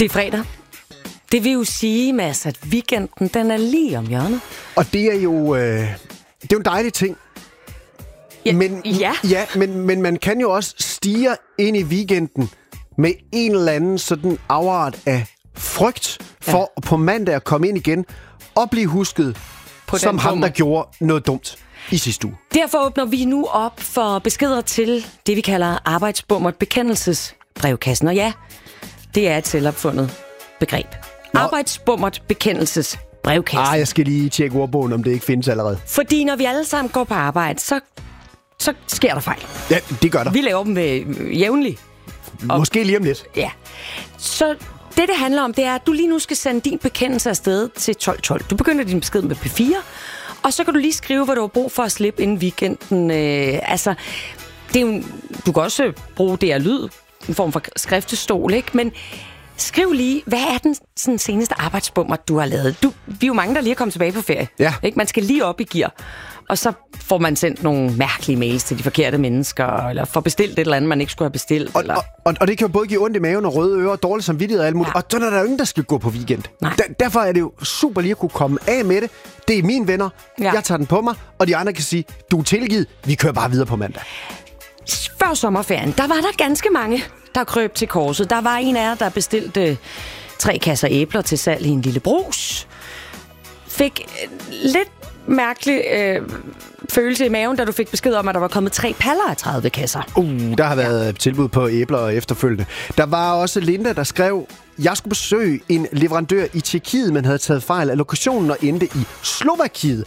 Det er fredag. Det vil jo sige, Mads, at weekenden den er lige om hjørnet. Og det er jo en dejlig ting. Men man kan jo også stige ind i weekenden med en eller anden sådan afart af frygt for på mandag at komme ind igen og blive husket på som ham, der gjorde noget dumt i sidste uge. Derfor åbner vi nu op for beskeder til det, vi kalder arbejdsbummert bekendelsesbrevkassen. Og ja, det er et selvopfundet begreb. Arbejdsbummert bekendelsesbrevkassen. Jeg skal lige tjekke ordbogen, om det ikke findes allerede. Fordi når vi alle sammen går på arbejde, så sker der fejl. Ja, det gør der. Vi laver dem jævnligt. Måske lige om lidt. Ja. Så det handler om, det er, at du lige nu skal sende din bekendelse afsted til 12.12. Du begynder din besked med P4, og så kan du lige skrive, hvad du har brug for at slippe inden weekenden. Det er jo, du kan også bruge det her lyd, en form for skriftestol, ikke? Men skriv lige, hvad er den sådan, seneste arbejdsbummer, du har lavet? Vi er jo mange, der lige er kommet tilbage på ferie. Ja. Ikke? Man skal lige op i gear. Og så får man sendt nogle mærkelige mails til de forkerte mennesker, eller får bestilt et eller andet, man ikke skulle have bestilt. Og det kan jo både give ondt i maven og røde ører, dårlig samvittighed og alt muligt. Ja. Og så er der jo ingen, der skal gå på weekend. Derfor er det jo super lige at kunne komme af med det. Det er mine venner. Ja. Jeg tager den på mig, og de andre kan sige, du er tilgivet, vi kører bare videre på mandag. Før sommerferien, der var der ganske mange, der krøb til korset. Der var en af jer, der bestilte 3 kasser æbler til salg i en lille brus. Fik lidt mærkelig følelse i maven, da du fik besked om, at der var kommet 3 paller af 30 kasser. Der har været tilbud på æbler og efterfølgende. Der var også Linda, der skrev, jeg skulle besøge en leverandør i Tjekkiet, men havde taget fejl af lokationen og endte i Slovakiet,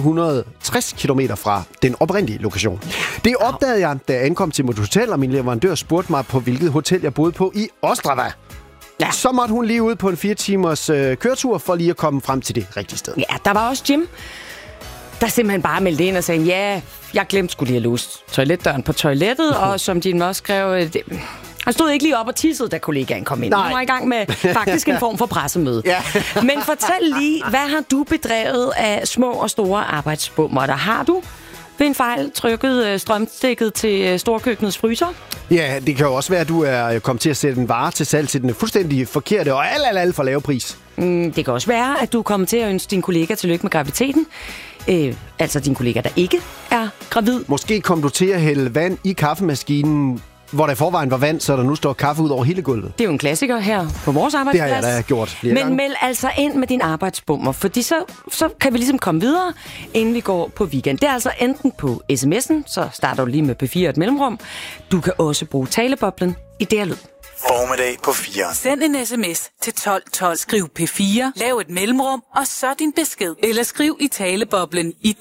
360 kilometer fra den oprindelige lokation. Det opdagede jeg, da jeg ankom til mit hotel, og min leverandør spurgte mig, på hvilket hotel jeg boede på i Ostrava. Ja. Så måtte hun lige ud på en 4 timers køretur for lige at komme frem til det rigtige sted. Ja, der var også Jim, der simpelthen bare meldte ind og sagde, ja, jeg glemte skulle lige have låst toiletdøren på toilettet, og som Jim også skrev, han stod ikke lige op og tissede, da kollegaen kom ind. Han var i gang med faktisk en form for pressemøde. Ja. Men fortæl lige, hvad har du bedrevet af små og store arbejdsbummer? Der har du ved en fejl trykket strømstikket til storkøkkenets fryser? Ja, det kan jo også være, at du er kommet til at sætte en vare til salg til den fuldstændig forkerte og alt for lave pris. Det kan også være, at du er kommet til at ønske din kollega tillykke med graviditeten. Altså din kollega, der ikke er gravid. Måske kom du til at hælde vand i kaffemaskinen, hvor der i forvejen var vand, så der nu står kaffe ud over hele gulvet. Det er jo en klassiker her på vores arbejdsplads. Det har jeg da gjort flere gange. Men meld altså ind med din arbejdsbummer, fordi så kan vi ligesom komme videre, inden vi går på weekend. Det er altså enten på sms'en, så starter du lige med P4 et mellemrum. Du kan også bruge taleboblen i det her lyd. Formiddag på 4. Send en sms til 1212. Skriv P4, lav et mellemrum, og så din besked. Eller skriv i taleboblen i